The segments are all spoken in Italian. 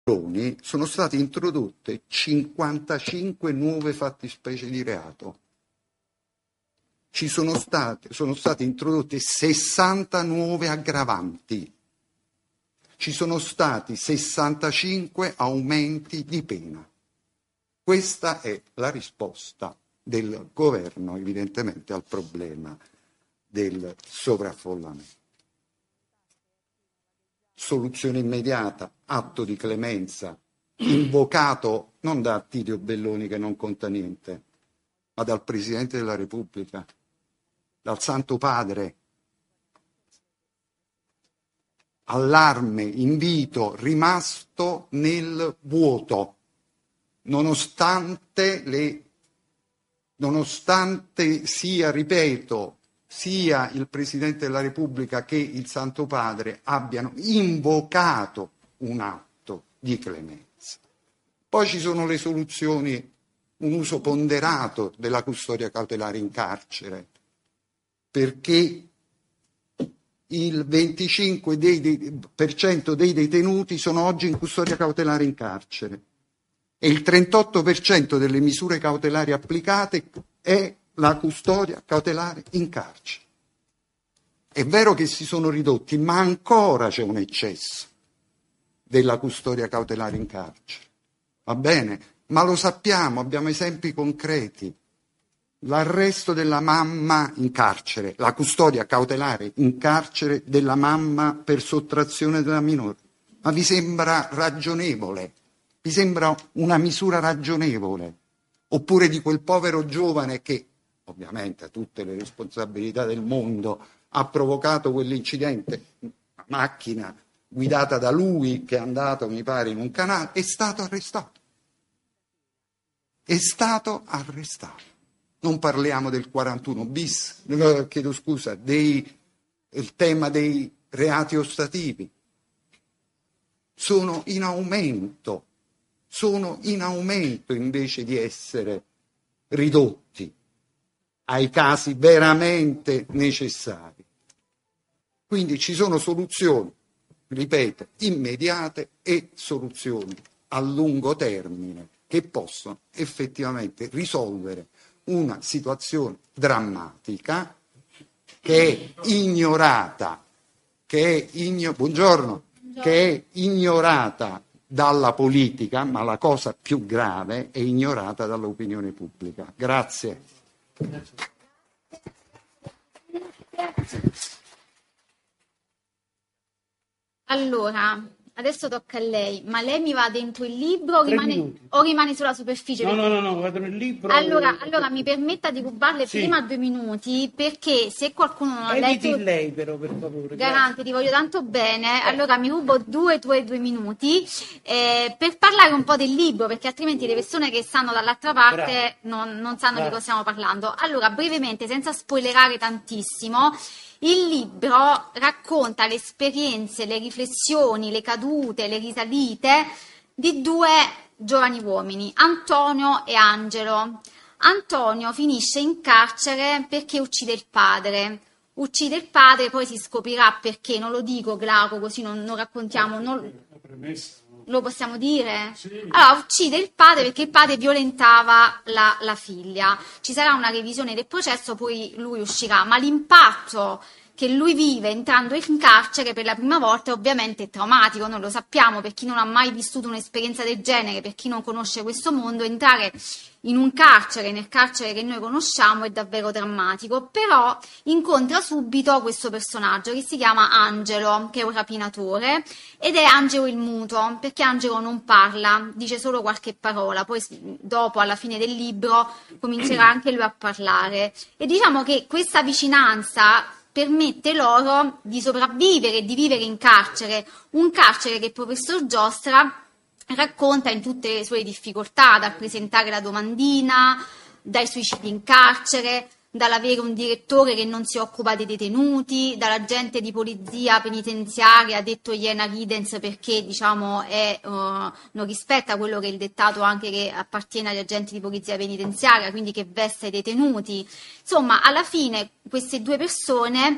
sono state introdotte 55 nuove fattispecie di reato. Sono state introdotte 60 nuove aggravanti. Ci sono stati 65 aumenti di pena. Questa è la risposta del governo, evidentemente, al problema del sovraffollamento. Soluzione immediata, atto di clemenza, invocato non da Attilio Belloni, che non conta niente, ma dal Presidente della Repubblica, dal Santo Padre. Allarme, invito rimasto nel vuoto, nonostante sia, ripeto, sia il Presidente della Repubblica che il Santo Padre abbiano invocato un atto di clemenza. Poi ci sono le soluzioni, un uso ponderato della custodia cautelare in carcere, perché il 25% dei detenuti sono oggi in custodia cautelare in carcere e il 38% delle misure cautelari applicate è la custodia cautelare in carcere. È vero che si sono ridotti, ma ancora c'è un eccesso della custodia cautelare in carcere. Va bene? Ma lo sappiamo, abbiamo esempi concreti. L'arresto della mamma in carcere, la custodia cautelare in carcere della mamma per sottrazione della minore. Ma vi sembra ragionevole? Vi sembra una misura ragionevole? Oppure di quel povero giovane che, ovviamente, ha tutte le responsabilità del mondo, ha provocato quell'incidente, una macchina guidata da lui che è andato, mi pare, in un canale, è stato arrestato. È stato arrestato. Non parliamo del 41 bis, chiedo scusa, il tema dei reati ostativi. Sono in aumento invece di essere ridotti ai casi veramente necessari. Quindi ci sono soluzioni, ripeto, immediate e soluzioni a lungo termine che possono effettivamente risolvere una situazione drammatica che è ignorata, che è ignorata dalla politica, ma la cosa più grave è ignorata dall'opinione pubblica. Grazie. Allora, adesso tocca a lei, ma lei mi va dentro il libro o rimane sulla superficie? No, vado nel libro. Allora mi permetta di rubarle prima 2 minuti, perché se qualcuno non ha letto... Eviti lei però, per favore. Garante, ti voglio tanto bene, allora mi rubo 2 minuti per parlare un po' del libro, perché altrimenti le persone che stanno dall'altra parte non sanno di cosa stiamo parlando. Allora, brevemente, senza spoilerare tantissimo, il libro racconta le esperienze, le riflessioni, le cadute, le risalite di 2 giovani uomini, Antonio e Angelo. Antonio finisce in carcere perché uccide il padre. Poi si scoprirà perché, non lo dico, Glauco, così non raccontiamo, lo possiamo dire? Sì. Allora, uccide il padre perché il padre violentava la figlia. Ci sarà una revisione del processo, poi lui uscirà, ma l'impatto che lui vive entrando in carcere per la prima volta è ovviamente traumatico, noi lo sappiamo, per chi non ha mai vissuto un'esperienza del genere, per chi non conosce questo mondo, entrare in un carcere, nel carcere che noi conosciamo, è davvero drammatico. Però incontra subito questo personaggio che si chiama Angelo, che è un rapinatore, ed è Angelo il muto, perché Angelo non parla, dice solo qualche parola, poi dopo, alla fine del libro, comincerà anche lui a parlare. E diciamo che questa vicinanza permette loro di sopravvivere e di vivere in carcere, un carcere che il professor Giostra racconta in tutte le sue difficoltà, dal presentare la domandina, dai suicidi in carcere, dall'avere un direttore che non si occupa dei detenuti, dall'agente di polizia penitenziaria detto iena ridens perché diciamo non rispetta quello che è il dettato anche che appartiene agli agenti di polizia penitenziaria, quindi che veste i detenuti. Insomma, alla fine queste 2 persone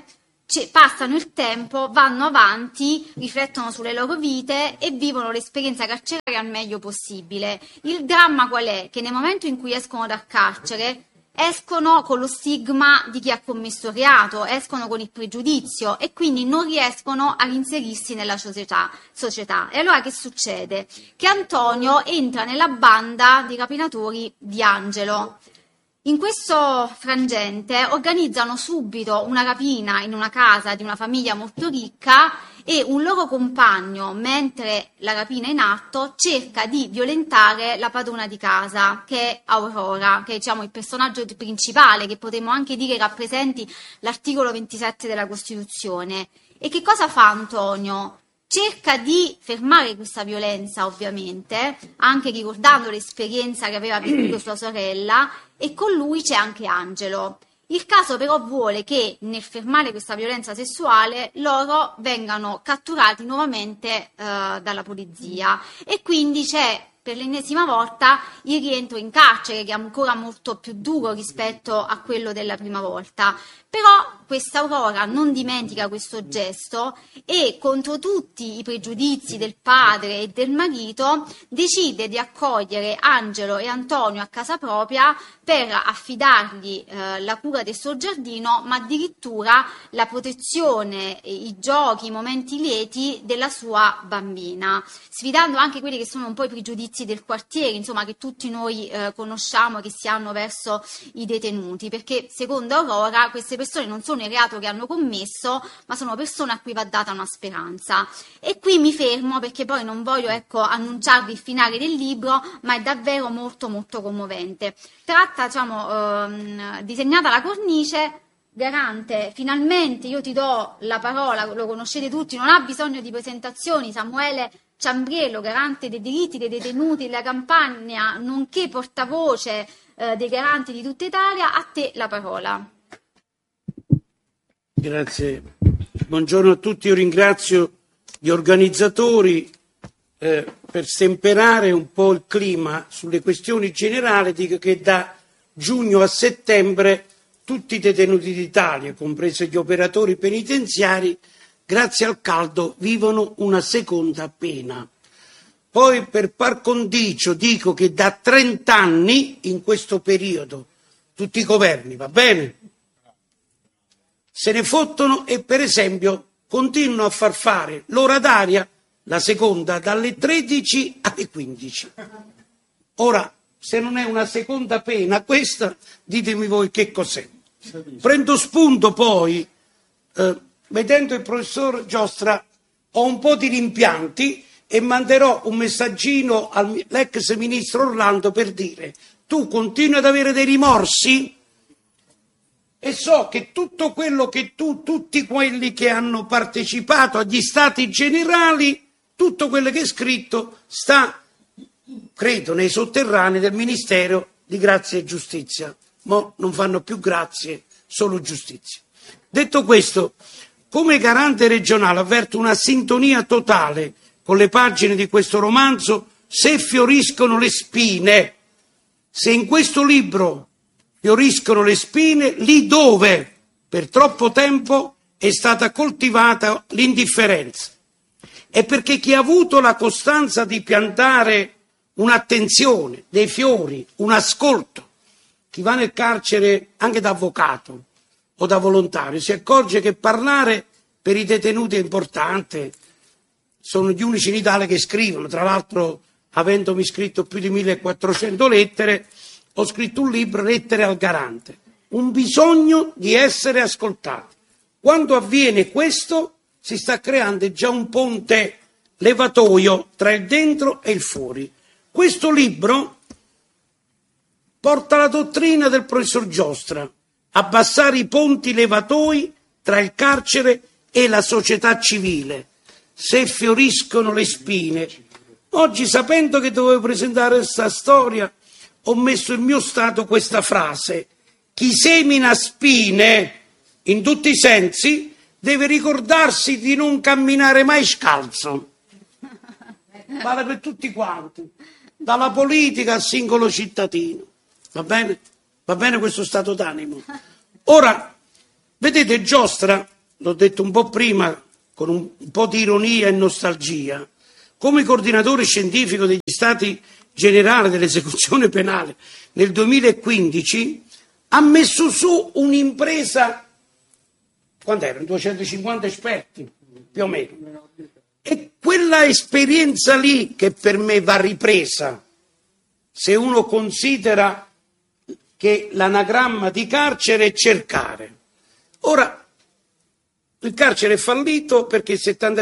passano il tempo, vanno avanti, riflettono sulle loro vite e vivono l'esperienza carceraria al meglio possibile. Il dramma qual è? Che nel momento in cui escono dal carcere escono con lo stigma di chi ha commesso il reato, escono con il pregiudizio e quindi non riescono a reinserirsi nella società. E allora che succede? Che Antonio entra nella banda di rapinatori di Angelo. In questo frangente organizzano subito una rapina in una casa di una famiglia molto ricca e un loro compagno, mentre la rapina è in atto, cerca di violentare la padrona di casa, che è Aurora, che è diciamo il personaggio principale, che potremmo anche dire rappresenti l'articolo 27 della Costituzione. E che cosa fa Antonio? Cerca di fermare questa violenza, ovviamente, anche ricordando l'esperienza che aveva vissuto sua sorella, e con lui c'è anche Angelo. Il caso però vuole che nel fermare questa violenza sessuale loro vengano catturati nuovamente dalla polizia e quindi c'è per l'ennesima volta il rientro in carcere, che è ancora molto più duro rispetto a quello della prima volta. Però questa Aurora non dimentica questo gesto e, contro tutti i pregiudizi del padre e del marito, decide di accogliere Angelo e Antonio a casa propria per affidargli la cura del suo giardino, ma addirittura la protezione, i giochi, i momenti lieti della sua bambina, sfidando anche quelli che sono un po' i pregiudizi del quartiere, insomma, che tutti noi conosciamo, che si hanno verso i detenuti, perché secondo Aurora queste persone non sono il reato che hanno commesso, ma sono persone a cui va data una speranza. E qui mi fermo perché poi non voglio annunciarvi il finale del libro, ma è davvero molto molto commovente. Tratta, disegnata la cornice. Garante, finalmente io ti do la parola, lo conoscete tutti, non ha bisogno di presentazioni, Samuele Ciambriello, garante dei diritti dei detenuti della Campania, nonché portavoce dei garanti di tutta Italia. A te la parola. Grazie, buongiorno a tutti, io ringrazio gli organizzatori per stemperare un po' il clima sulle questioni generali. Dico che da giugno a settembre tutti i detenuti d'Italia, compresi gli operatori penitenziari, grazie al caldo vivono una seconda pena. Poi per par condicio dico che da 30 anni in questo periodo tutti i governi, va bene? Se ne fottono e per esempio continuano a far fare l'ora d'aria, la seconda, dalle 13 alle 15. Ora, se non è una seconda pena questa, ditemi voi che cos'è. Prendo spunto poi, vedendo il professor Giostra, ho un po' di rimpianti e manderò un messaggino all'ex ministro Orlando per dire: tu continui ad avere dei rimorsi? E so che tutto quello che tutti quelli che hanno partecipato agli stati generali, tutto quello che è scritto sta, credo, nei sotterranei del Ministero di Grazia e Giustizia. Mo non fanno più grazie, solo giustizia. Detto questo, come garante regionale avverto una sintonia totale con le pagine di questo romanzo Se fioriscono le spine. Se in questo libro fioriscono le spine, lì dove per troppo tempo è stata coltivata l'indifferenza. È perché chi ha avuto la costanza di piantare un'attenzione, dei fiori, un ascolto, chi va nel carcere anche da avvocato o da volontario si accorge che parlare per i detenuti è importante. Sono gli unici in Italia che scrivono, tra l'altro avendomi scritto più di 1400 lettere, ho scritto un libro, Lettere al Garante, un bisogno di essere ascoltati. Quando avviene questo si sta creando già un ponte levatoio tra il dentro e il fuori. Questo libro porta la dottrina del professor Giostra, abbassare i ponti levatoi tra il carcere e la società civile. Se fioriscono le spine. Oggi, sapendo che dovevo presentare questa storia, ho messo il mio stato questa frase: chi semina spine in tutti i sensi deve ricordarsi di non camminare mai scalzo. Vale per tutti quanti, dalla politica al singolo cittadino. Va bene? Va bene questo stato d'animo? Ora, vedete, Giostra l'ho detto un po' prima, con un po' di ironia e nostalgia, come coordinatore scientifico degli Stati Generali dell'esecuzione penale nel 2015, ha messo su un'impresa, quanto erano? 250 esperti, più o meno. E quella esperienza lì, che per me va ripresa, se uno considera che l'anagramma di carcere è cercare. Ora, il carcere è fallito perché il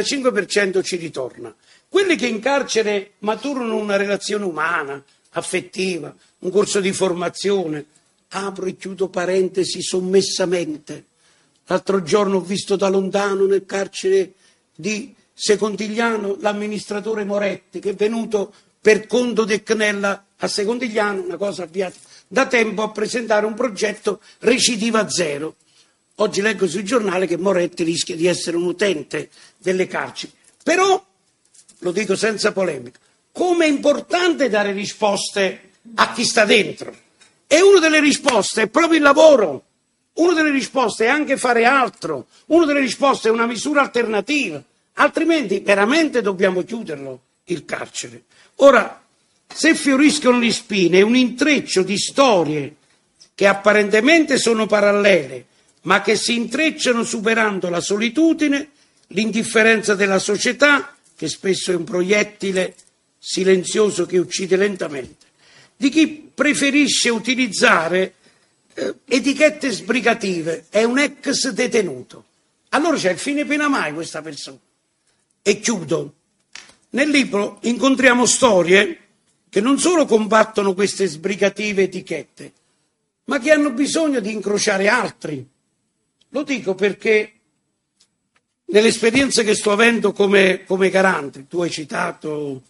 75% ci ritorna. Quelli che in carcere maturano una relazione umana, affettiva, un corso di formazione, apro e chiudo parentesi sommessamente. L'altro giorno ho visto da lontano nel carcere di Secondigliano l'amministratore Moretti, che è venuto per conto del CNEL a Secondigliano, una cosa avviata da tempo, a presentare un progetto recidiva zero. Oggi leggo sui giornali che Moretti rischia di essere un utente delle carceri. Però, lo dico senza polemica, come è importante dare risposte a chi sta dentro. E una delle risposte è proprio il lavoro, una delle risposte è anche fare altro, una delle risposte è una misura alternativa, altrimenti veramente dobbiamo chiuderlo il carcere. Ora, se fioriscono le spine, è un intreccio di storie che apparentemente sono parallele, ma che si intrecciano superando la solitudine, l'indifferenza della società, che spesso è un proiettile silenzioso che uccide lentamente, di chi preferisce utilizzare etichette sbrigative, è un ex detenuto. Allora c'è il fine pena mai questa persona. E chiudo. Nel libro incontriamo storie che non solo combattono queste sbrigative etichette, ma che hanno bisogno di incrociare altri. Lo dico perché nell'esperienza che sto avendo come garante, tu hai citato,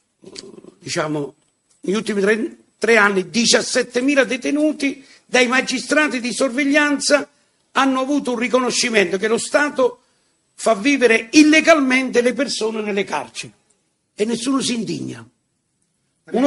diciamo, negli ultimi tre anni 17.000 detenuti dai magistrati di sorveglianza hanno avuto un riconoscimento che lo Stato fa vivere illegalmente le persone nelle carceri e nessuno si indigna. No,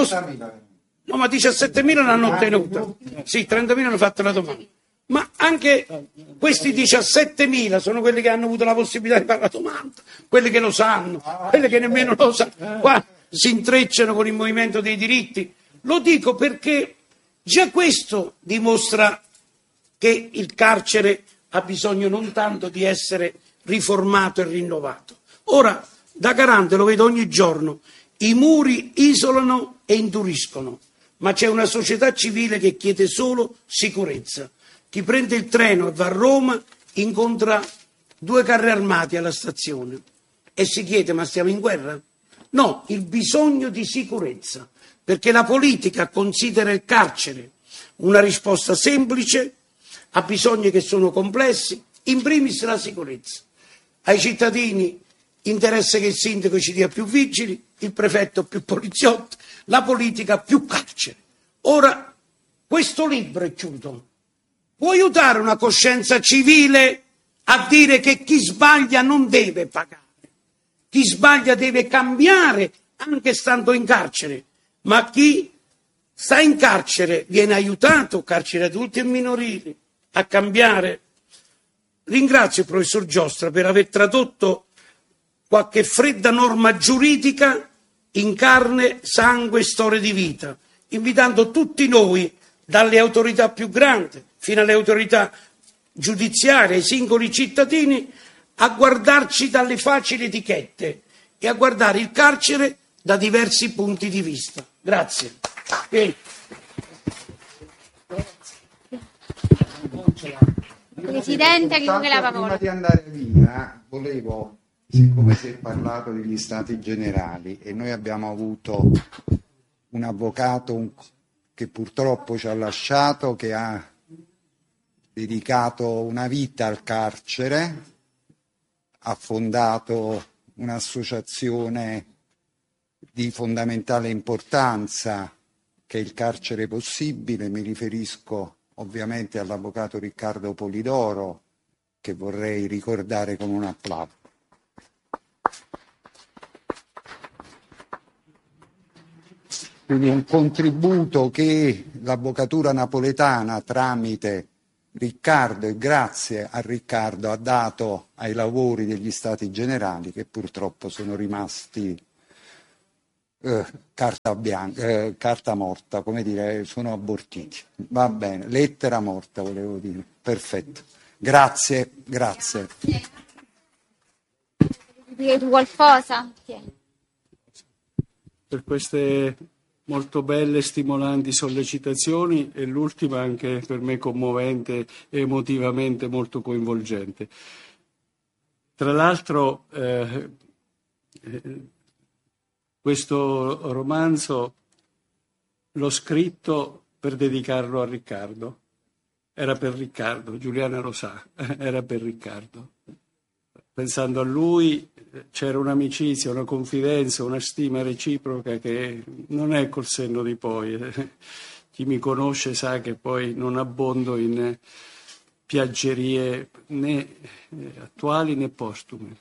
ma 17.000 l'hanno ottenuto. Sì, 30.000 hanno fatto la domanda. Ma anche questi 17.000 sono quelli che hanno avuto la possibilità di fare la domanda, quelli che lo sanno, quelli che nemmeno lo sanno. Qua si intrecciano con il movimento dei diritti. Lo dico perché già questo dimostra che il carcere ha bisogno non tanto di essere riformato e rinnovato. Ora, da garante lo vedo ogni giorno, i muri isolano e induriscono, ma c'è una società civile che chiede solo sicurezza. Chi prende il treno e va a Roma incontra 2 carri armati alla stazione e si chiede: ma stiamo in guerra? No, il bisogno di sicurezza, perché la politica considera il carcere una risposta semplice a bisogni che sono complessi, in primis la sicurezza. Ai cittadini interessa che il sindaco ci dia più vigili, il prefetto più poliziotti, la politica più carcere. Ora, questo libro, è chiuso, può aiutare una coscienza civile a dire che chi sbaglia non deve pagare, chi sbaglia deve cambiare anche stando in carcere, ma chi sta in carcere viene aiutato, carcere adulti e minorili, a cambiare. Ringrazio il professor Giostra per aver tradotto qualche fredda norma giuridica in carne, sangue e storia di vita, invitando tutti noi, dalle autorità più grandi fino alle autorità giudiziarie, ai singoli cittadini, a guardarci dalle facili etichette e a guardare il carcere da diversi punti di vista. Grazie. Presidente, che la parola. Prima di andare via, volevo, siccome si è parlato degli Stati Generali e noi abbiamo avuto un avvocato che purtroppo ci ha lasciato, che ha dedicato una vita al carcere, ha fondato un'associazione di fondamentale importanza che è il Carcere Possibile. Mi riferisco ovviamente all'avvocato Riccardo Polidoro, che vorrei ricordare con un applauso. Quindi un contributo che l'avvocatura napoletana, tramite Riccardo, e grazie a Riccardo, ha dato ai lavori degli Stati Generali, che purtroppo sono rimasti carta morta, come dire, sono abortiti. Va bene, lettera morta volevo dire. Perfetto. Grazie. Dire tu qualcosa? Per queste molto belle, stimolanti sollecitazioni, e l'ultima anche per me commovente e emotivamente molto coinvolgente. Tra l'altro questo romanzo l'ho scritto per dedicarlo a Riccardo. Era per Riccardo, Giuliana lo sa, era per Riccardo. Pensando a lui c'era un'amicizia, una confidenza, una stima reciproca che non è col senno di poi. Chi mi conosce sa che poi non abbondo in piaggerie né attuali né postume.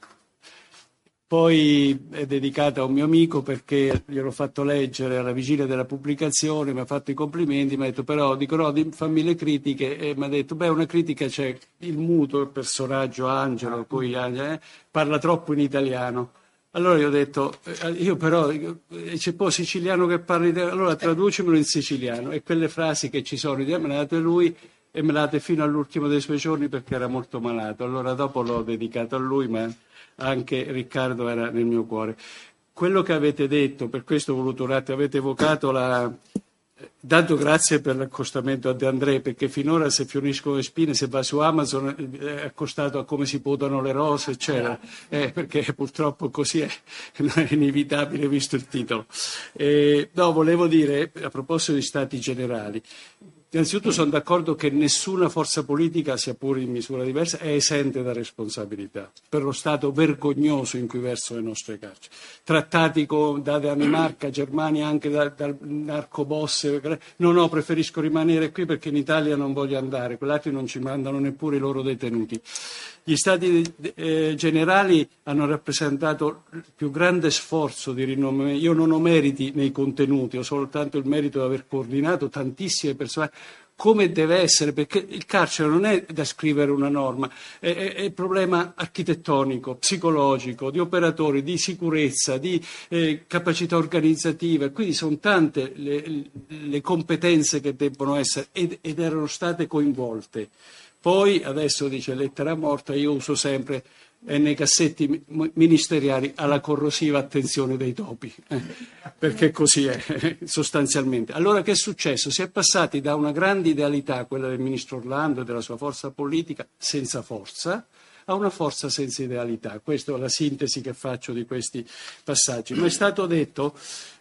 Poi è dedicata a un mio amico perché gliel'ho fatto leggere alla vigilia della pubblicazione, mi ha fatto i complimenti, mi ha detto però, dico no, fammi le critiche, e mi ha detto una critica c'è, il muto, il personaggio Angelo, parla troppo in italiano. Allora io ho detto, io però, c'è poi siciliano che parla italiano, allora traducimelo in siciliano, e quelle frasi che ci sono, me le ha date lui e me le ha date fino all'ultimo dei suoi giorni perché era molto malato, allora dopo l'ho dedicato a lui, ma anche Riccardo era nel mio cuore. Quello che avete detto, per questo ho voluto un attimo, avete evocato tanto grazie per l'accostamento a De André, perché finora se fioriscono le spine, se va su Amazon è accostato a come si potano le rose, eccetera, perché purtroppo così è inevitabile visto il titolo. No, volevo dire, a proposito di stati generali, innanzitutto sono d'accordo che nessuna forza politica, sia pure in misura diversa, è esente da responsabilità per lo stato vergognoso in cui versano le nostre carceri. Trattati da Danimarca, Germania, anche dal narcoboss. No, preferisco rimanere qui perché in Italia non voglio andare, quell'altro non ci mandano neppure i loro detenuti. Gli stati generali hanno rappresentato il più grande sforzo di rinnovamento. Io non ho meriti nei contenuti, ho soltanto il merito di aver coordinato tantissime persone, come deve essere, perché il carcere non è da scrivere una norma, è il problema architettonico, psicologico, di operatori, di sicurezza, di capacità organizzativa, quindi sono tante le competenze che debbono essere ed erano state coinvolte. Poi adesso dice lettera morta, io uso sempre nei cassetti ministeriali alla corrosiva attenzione dei topi, perché così è sostanzialmente. Allora che è successo? Si è passati da una grande idealità, quella del ministro Orlando e della sua forza politica, senza forza, a una forza senza idealità. Questa è la sintesi che faccio di questi passaggi. Ma è stato detto,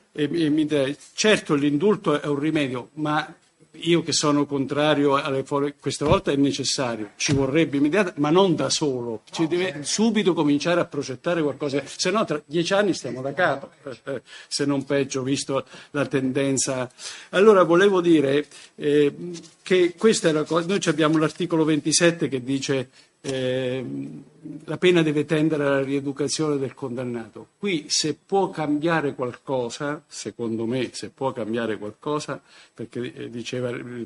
certo l'indulto è un rimedio, ma io che sono contrario questa volta è necessario, ci vorrebbe immediatamente, ma non da solo, ci deve subito cominciare a progettare qualcosa, se no tra 10 anni stiamo da capo, se non peggio, visto la tendenza. Allora volevo dire che questa è la cosa, noi abbiamo l'articolo 27 che dice la pena deve tendere alla rieducazione del condannato. Qui se può cambiare qualcosa, secondo me se può cambiare qualcosa, perché diceva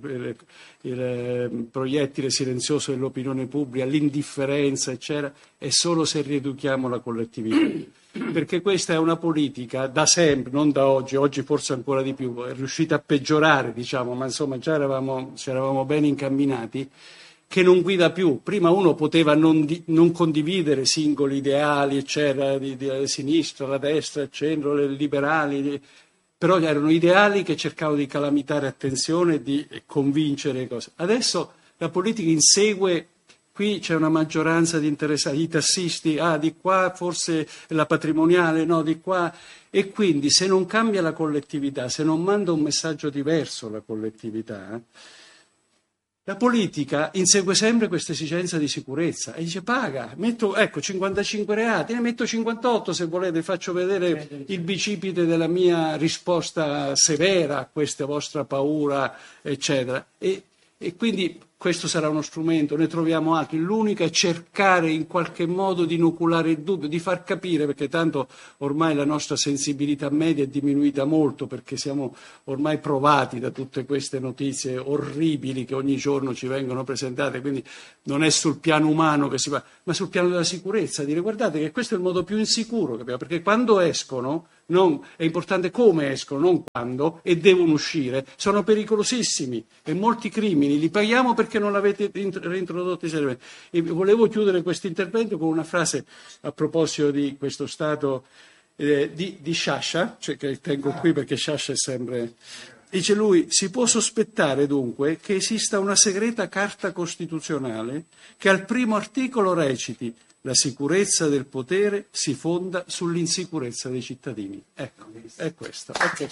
il proiettile silenzioso dell'opinione pubblica, l'indifferenza eccetera, è solo se rieduchiamo la collettività. Perché questa è una politica da sempre, non da oggi forse ancora di più, è riuscita a peggiorare, diciamo, ma insomma già ci eravamo ben incamminati, che non guida più. Prima uno poteva non condividere singoli ideali, eccetera, di sinistra, la destra, il centro, le liberali, però erano ideali che cercavano di calamitare attenzione e di convincere cose. Adesso la politica insegue, qui c'è una maggioranza di interessati, i tassisti, di qua forse la patrimoniale, no, di qua, e quindi se non cambia la collettività, se non manda un messaggio diverso alla collettività, la politica insegue sempre questa esigenza di sicurezza e dice paga, metto 55 reati, ne metto 58 se volete, faccio vedere il bicipite della mia risposta severa a questa vostra paura, eccetera. E quindi questo sarà uno strumento, ne troviamo altri, l'unica è cercare in qualche modo di inoculare il dubbio, di far capire, perché tanto ormai la nostra sensibilità media è diminuita molto, perché siamo ormai provati da tutte queste notizie orribili che ogni giorno ci vengono presentate, quindi non è sul piano umano che si va, ma sul piano della sicurezza, dire guardate che questo è il modo più insicuro che abbiamo, perché quando escono, è importante come escono, non quando, e devono uscire, sono pericolosissimi e molti crimini li paghiamo perché non l'avete reintrodotti seriamente. E volevo chiudere questo intervento con una frase a proposito di questo stato di Sciascia, cioè, che tengo qui perché Sciascia è sempre... Dice lui, si può sospettare dunque che esista una segreta carta costituzionale che al primo articolo reciti la sicurezza del potere si fonda sull'insicurezza dei cittadini. Ecco, è questo. Okay.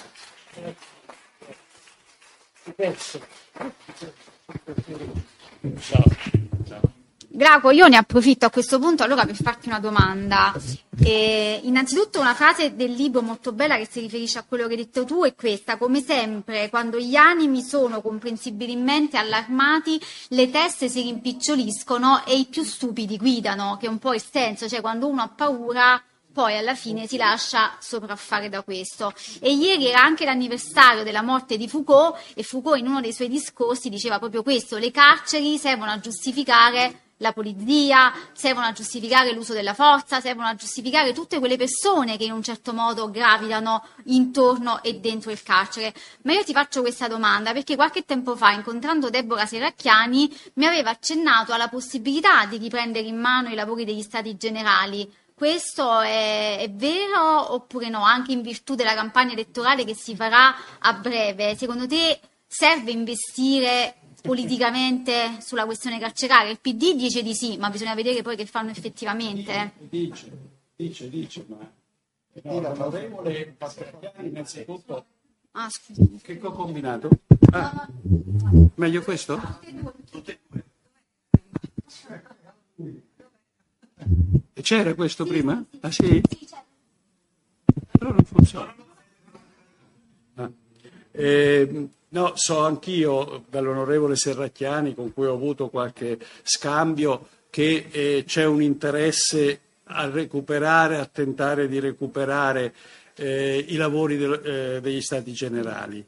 Graco, io ne approfitto a questo punto allora per farti una domanda. Innanzitutto una frase del libro molto bella che si riferisce a quello che hai detto tu è questa: come sempre quando gli animi sono comprensibilmente allarmati le teste si rimpiccioliscono e i più stupidi guidano, che è un po' il senso, cioè quando uno ha paura poi alla fine si lascia sopraffare da questo. E ieri era anche l'anniversario della morte di Foucault e Foucault in uno dei suoi discorsi diceva proprio questo: le carceri servono a giustificare la polizia, servono a giustificare l'uso della forza, servono a giustificare tutte quelle persone che in un certo modo gravitano intorno e dentro il carcere. Ma io ti faccio questa domanda perché qualche tempo fa, incontrando Deborah Serracchiani, mi aveva accennato alla possibilità di riprendere in mano i lavori degli Stati Generali. Questo è vero oppure no? Anche in virtù della campagna elettorale che si farà a breve, secondo te serve investire politicamente sulla questione carceraria? Il PD dice di sì, ma bisogna vedere poi che fanno effettivamente. Dice, ma no, l'onorevole Serracchiani innanzitutto. Ah, scusa. Che ho combinato? Meglio questo? C'era questo prima? Ah sì? Però non funziona. No, so anch'io dall'onorevole Serracchiani, con cui ho avuto qualche scambio, che c'è un interesse a recuperare, a tentare di recuperare i lavori degli Stati Generali.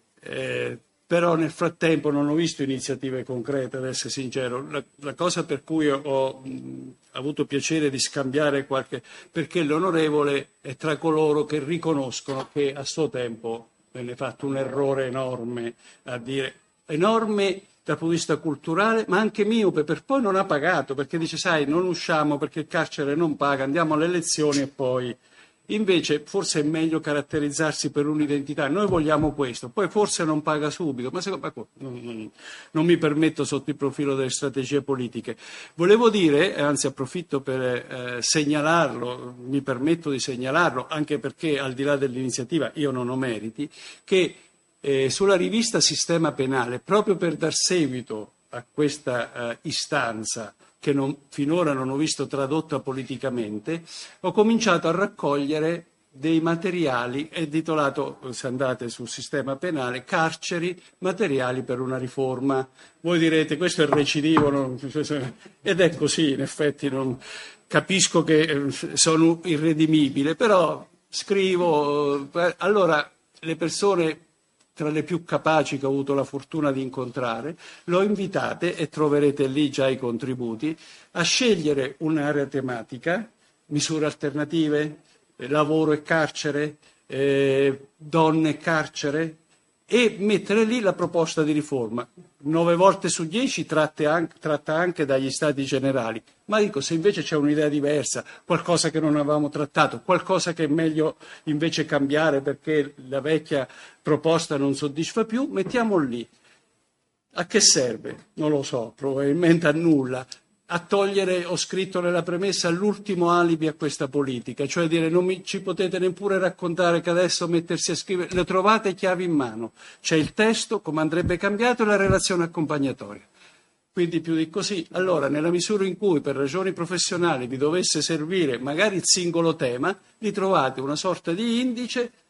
Però nel frattempo non ho visto iniziative concrete, ad essere sincero. La cosa per cui ho avuto piacere di scambiare perché l'onorevole è tra coloro che riconoscono che a suo tempo venne fatto un errore enorme, enorme dal punto di vista culturale, ma anche miope, per poi non ha pagato, perché dice, sai, non usciamo perché il carcere non paga, andiamo alle elezioni e poi... Invece forse è meglio caratterizzarsi per un'identità, noi vogliamo questo, poi forse non paga subito, ma non mi permetto sotto il profilo delle strategie politiche. Volevo dire, anzi approfitto per segnalarlo, mi permetto di segnalarlo, anche perché al di là dell'iniziativa io non ho meriti, che sulla rivista Sistema Penale, proprio per dar seguito a questa istanza, che finora non ho visto tradotta politicamente, ho cominciato a raccogliere dei materiali, è titolato, se andate sul Sistema Penale, Carceri, materiali per una riforma. Voi direte, questo è il recidivo, ed è così, in effetti capisco che sono irredimibile, però scrivo, allora le persone tra le più capaci che ho avuto la fortuna di incontrare, l'ho invitate, e troverete lì già i contributi, a scegliere un'area tematica, misure alternative, lavoro e carcere, donne e carcere, e mettere lì la proposta di riforma. 9 volte su 10 tratta anche dagli Stati Generali, ma dico, se invece c'è un'idea diversa, qualcosa che non avevamo trattato, qualcosa che è meglio invece cambiare perché la vecchia proposta non soddisfa più, mettiamo lì. A che serve? Non lo so, probabilmente a nulla. A togliere, ho scritto nella premessa, l'ultimo alibi a questa politica, cioè dire non ci potete neppure raccontare che adesso mettersi a scrivere, le trovate chiavi in mano, c'è il testo, come andrebbe cambiato, e la relazione accompagnatoria. Quindi più di così. Allora, nella misura in cui per ragioni professionali vi dovesse servire magari il singolo tema, vi trovate una sorta di indice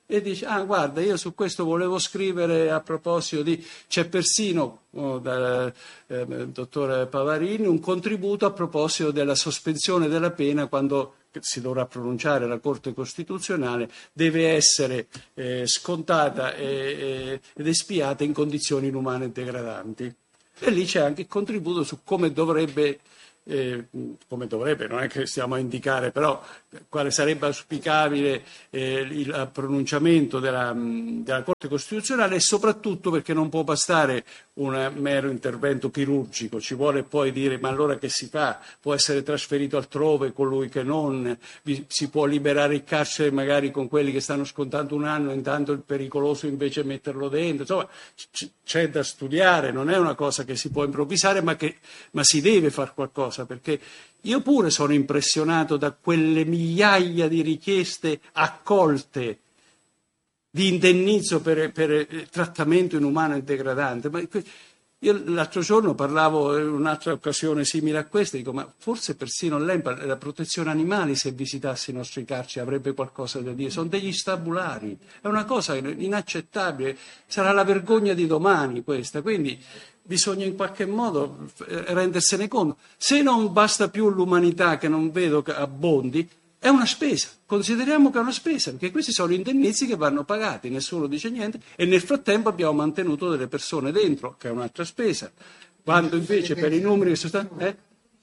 e dice: ah, guarda, io su questo volevo scrivere a proposito di... C'è persino dal dottore Pavarini un contributo a proposito della sospensione della pena quando si dovrà pronunciare la Corte Costituzionale, deve essere scontata ed espiata in condizioni inumane e degradanti. E lì c'è anche il contributo su come dovrebbe, non è che stiamo a indicare, però quale sarebbe auspicabile il pronunciamento della Corte Costituzionale, e soprattutto perché non può bastare un mero intervento chirurgico, ci vuole poi dire: ma allora che si fa? Può essere trasferito altrove colui che non, si può liberare il carcere magari con quelli che stanno scontando un anno, intanto il pericoloso invece metterlo dentro. Insomma, c'è da studiare, non è una cosa che si può improvvisare, ma si deve fare qualcosa, perché io pure sono impressionato da quelle migliaia di richieste accolte di indennizzo per trattamento inumano e degradante. Ma io l'altro giorno parlavo in un'altra occasione simile a questa, dico: ma forse persino l'ENPA, la protezione animali, se visitasse i nostri carceri avrebbe qualcosa da dire. Sono degli stabulari, è una cosa inaccettabile, sarà la vergogna di domani questa, quindi bisogna in qualche modo rendersene conto. Se non basta più l'umanità, che non vedo che abbondi, è una spesa, consideriamo che è una spesa, perché questi sono indennizzi che vanno pagati, nessuno dice niente, e nel frattempo abbiamo mantenuto delle persone dentro, che è un'altra spesa, quando invece per i numeri che sono stati...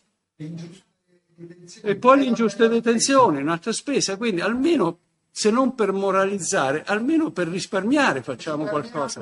E poi l'ingiusta detenzione, un'altra spesa, quindi almeno, se non per moralizzare, almeno per risparmiare facciamo qualcosa.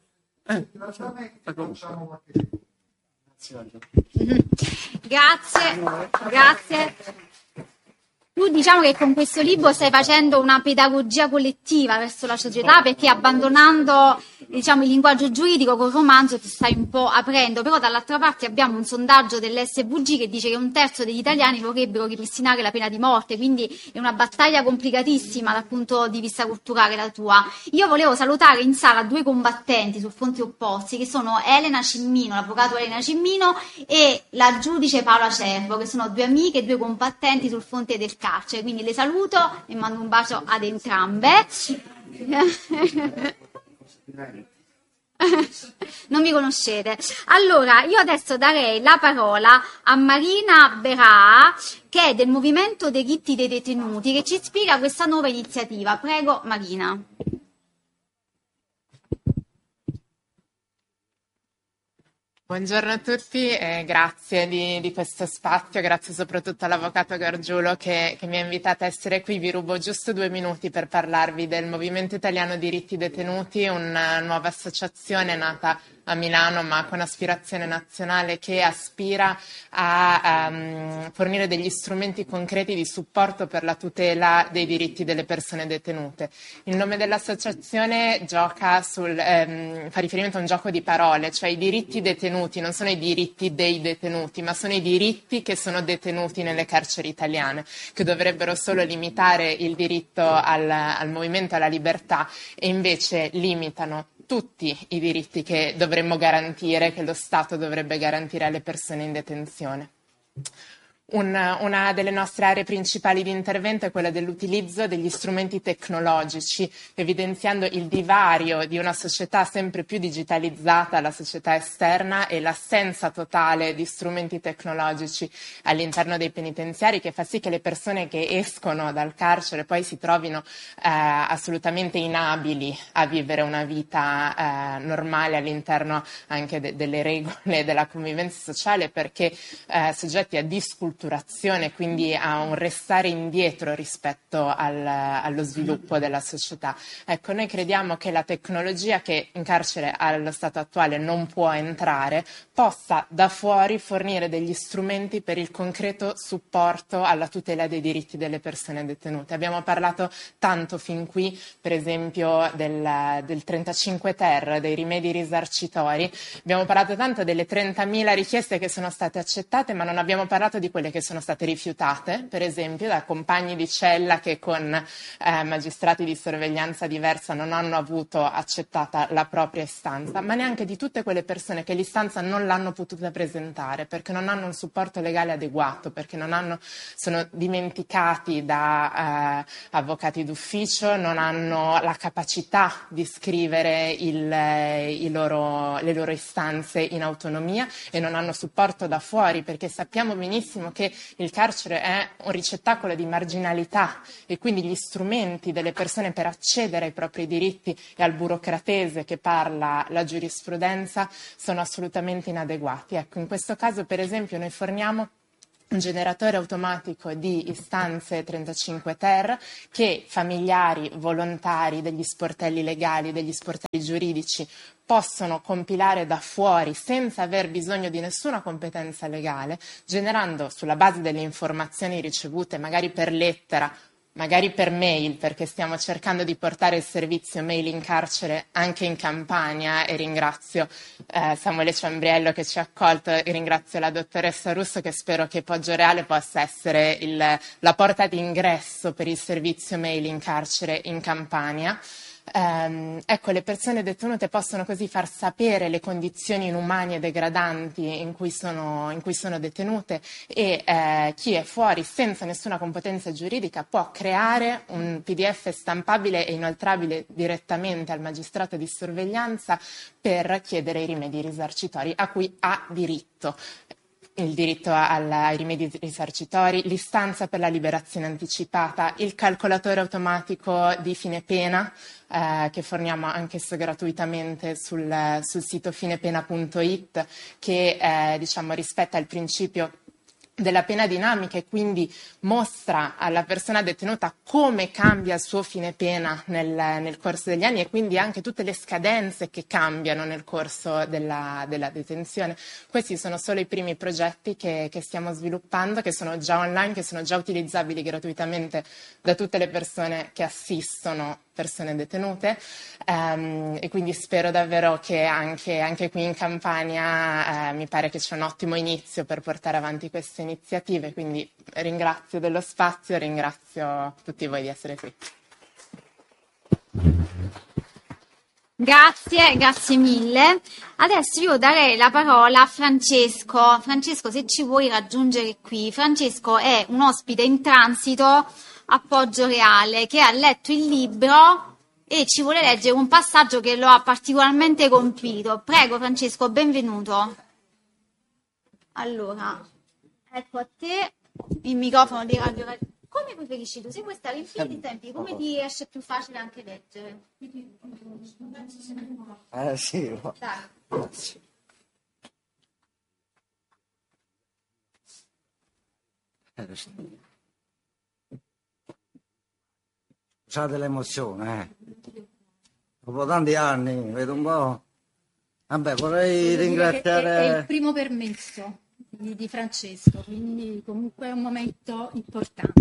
Grazie. Tu diciamo che con questo libro stai facendo una pedagogia collettiva verso la società, perché abbandonando il linguaggio giuridico col romanzo ti stai un po' aprendo, però dall'altra parte abbiamo un sondaggio dell'SVG che dice che 1/3 degli italiani vorrebbero ripristinare la pena di morte, quindi è una battaglia complicatissima dal punto di vista culturale la tua. Io volevo salutare in sala 2 combattenti su fronti opposti, che sono Elena Cimmino, l'avvocato Elena Cimmino, e la giudice Paola Cervo, che sono 2 amiche e 2 combattenti sul fronte del carcere, quindi le saluto e mando un bacio ad entrambe. Non mi conoscete. Allora, io adesso darei la parola a Marina Berà, che è del Movimento Diritti dei Detenuti, che ci spiega questa nuova iniziativa. Prego, Marina. Buongiorno a tutti e grazie di questo spazio, grazie soprattutto all'avvocato Gargiulo che mi ha invitata a essere qui. Vi rubo giusto 2 minuti per parlarvi del Movimento Italiano Diritti Detenuti, una nuova associazione nata a Milano ma con aspirazione nazionale, che aspira a fornire degli strumenti concreti di supporto per la tutela dei diritti delle persone detenute. Il nome dell'associazione fa riferimento a un gioco di parole, cioè i diritti detenuti non sono i diritti dei detenuti, ma sono i diritti che sono detenuti nelle carceri italiane, che dovrebbero solo limitare il diritto al movimento, alla libertà, e invece limitano tutti i diritti che dovremmo garantire, che lo Stato dovrebbe garantire alle persone in detenzione. Una delle nostre aree principali di intervento è quella dell'utilizzo degli strumenti tecnologici, evidenziando il divario di una società sempre più digitalizzata, la società esterna, e l'assenza totale di strumenti tecnologici all'interno dei penitenziari, che fa sì che le persone che escono dal carcere poi si trovino assolutamente inabili a vivere una vita normale all'interno anche delle regole della convivenza sociale, perché soggetti a disculturazione, quindi a un restare indietro rispetto allo sviluppo della società. Ecco, noi crediamo che la tecnologia, che in carcere allo stato attuale non può entrare, possa da fuori fornire degli strumenti per il concreto supporto alla tutela dei diritti delle persone detenute. Abbiamo parlato tanto fin qui, per esempio, del 35 ter, dei rimedi risarcitori, abbiamo parlato tanto delle 30.000 richieste che sono state accettate, ma non abbiamo parlato di quelle regole che sono state rifiutate, per esempio da compagni di cella che con magistrati di sorveglianza diversa non hanno avuto accettata la propria istanza, ma neanche di tutte quelle persone che l'istanza non l'hanno potuta presentare perché non hanno un supporto legale adeguato, perché sono dimenticati da avvocati d'ufficio, non hanno la capacità di scrivere le loro istanze in autonomia e non hanno supporto da fuori, perché sappiamo benissimo che il carcere è un ricettacolo di marginalità e quindi gli strumenti delle persone per accedere ai propri diritti e al burocratese che parla la giurisprudenza sono assolutamente inadeguati. Ecco, in questo caso, per esempio, noi forniamo un generatore automatico di istanze 35 ter che familiari, volontari degli sportelli legali, degli sportelli giuridici possono compilare da fuori senza aver bisogno di nessuna competenza legale, generando sulla base delle informazioni ricevute magari per lettera, magari per mail, perché stiamo cercando di portare il servizio mail in carcere anche in Campania, e ringrazio Samuele Ciambriello che ci ha accolto e ringrazio la dottoressa Russo, che spero che Poggioreale possa essere la porta d'ingresso per il servizio mail in carcere in Campania. Ecco, le persone detenute possono così far sapere le condizioni inumane e degradanti in cui sono detenute, e chi è fuori senza nessuna competenza giuridica può creare un PDF stampabile e inoltrabile direttamente al magistrato di sorveglianza per chiedere i rimedi risarcitori a cui ha diritto. Il diritto ai rimedi risarcitori, l'istanza per la liberazione anticipata, il calcolatore automatico di fine pena, che forniamo anch'esso gratuitamente sul sito finepena.it, che rispetta il principio della pena dinamica e quindi mostra alla persona detenuta come cambia il suo fine pena nel corso degli anni, e quindi anche tutte le scadenze che cambiano nel corso della detenzione. Questi sono solo i primi progetti che stiamo sviluppando, che sono già online, che sono già utilizzabili gratuitamente da tutte le persone che assistono persone detenute, e quindi spero davvero che anche qui in Campania mi pare che c'è un ottimo inizio per portare avanti queste iniziative, quindi ringrazio dello spazio, ringrazio tutti voi di essere qui. Grazie mille. Adesso io darei la parola a Francesco. Francesco, se ci vuoi raggiungere qui. Francesco è un ospite in transito a Poggioreale che ha letto il libro e ci vuole leggere un passaggio che lo ha particolarmente colpito. Prego Francesco, benvenuto. Allora, ecco a te il microfono di Radio Radio. Come preferisci tu? Se vuoi stare in piedi, tempi, come ti esce più facile anche leggere? Sì. Dai. Scusate l'emozione, Dopo tanti anni, vedo un po'. Vabbè, vorrei ringraziare. È il primo permesso di Francesco, quindi comunque è un momento importante.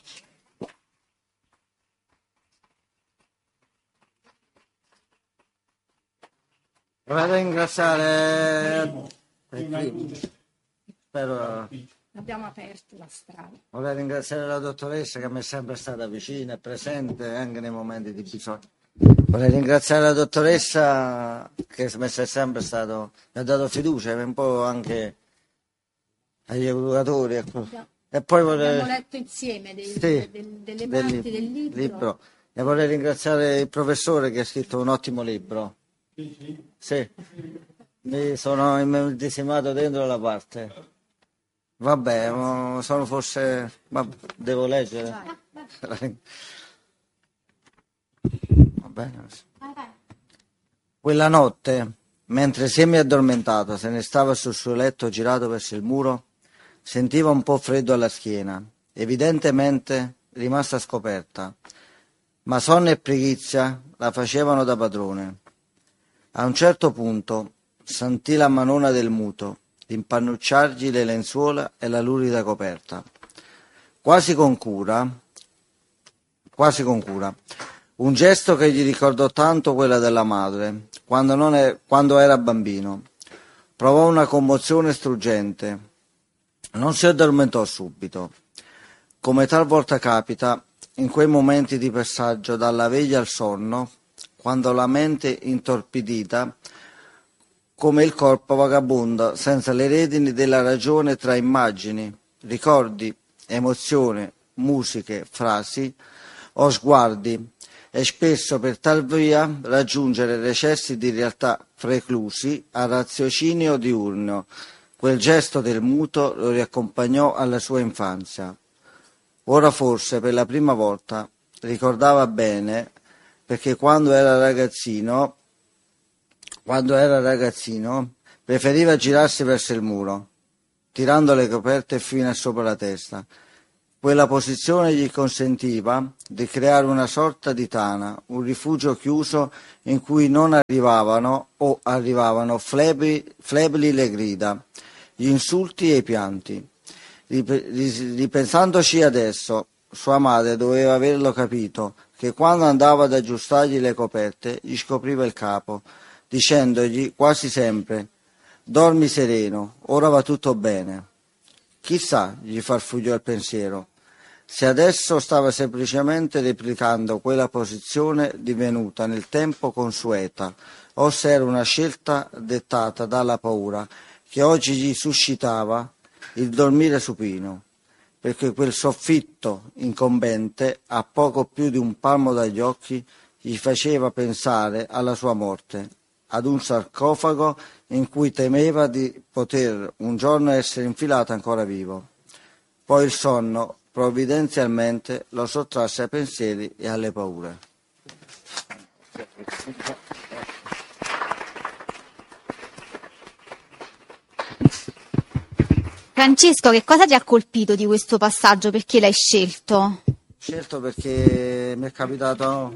Vorrei ringraziare. Spero. Abbiamo aperto la strada. Vorrei ringraziare la dottoressa che mi è sempre stata vicina e presente anche nei momenti di bisogno. Vorrei ringraziare la dottoressa che mi è sempre stato, mi ha dato fiducia un po' anche agli educatori. Ecco. E poi abbiamo letto insieme delle parti del libro. E vorrei ringraziare il professore che ha scritto un ottimo libro. Sì. Mi sono immedesimato dentro la parte. Vabbè, sono forse. Devo leggere? Va bene. Quella notte, mentre semi-addormentato se ne stava sul suo letto girato verso il muro, sentiva un po' freddo alla schiena, evidentemente rimasta scoperta, ma sonno e preghizzia la facevano da padrone. A un certo punto sentì la manona del muto impannucciargli le lenzuola e la lurida coperta. Quasi con cura, un gesto che gli ricordò tanto quella della madre, quando era bambino. Provò una commozione struggente. Non si addormentò subito, come talvolta capita in quei momenti di passaggio dalla veglia al sonno, quando la mente intorpidita, come il corpo vagabonda senza le redini della ragione tra immagini, ricordi, emozioni, musiche, frasi o sguardi, e spesso per tal via raggiungere recessi di realtà preclusi al raziocinio diurno. Quel gesto del muto lo riaccompagnò alla sua infanzia. Ora forse per la prima volta ricordava bene, perché quando era ragazzino preferiva girarsi verso il muro, tirando le coperte fino a sopra la testa. Quella posizione gli consentiva di creare una sorta di tana, un rifugio chiuso in cui non arrivavano o arrivavano flebili le grida, gli insulti e i pianti. Ripensandoci adesso, sua madre doveva averlo capito, che quando andava ad aggiustargli le coperte gli scopriva il capo, dicendogli quasi sempre: «Dormi sereno, ora va tutto bene». Chissà, gli farfugliò il pensiero, se adesso stava semplicemente replicando quella posizione divenuta nel tempo consueta, o se era una scelta dettata dalla paura che oggi gli suscitava il dormire supino, perché quel soffitto incombente, a poco più di un palmo dagli occhi, gli faceva pensare alla sua morte, ad un sarcofago in cui temeva di poter un giorno essere infilato ancora vivo. Poi il sonno provvidenzialmente lo sottrasse ai pensieri e alle paure. Francesco, che cosa ti ha colpito di questo passaggio? Perché l'hai scelto? Scelto perché mi è capitato,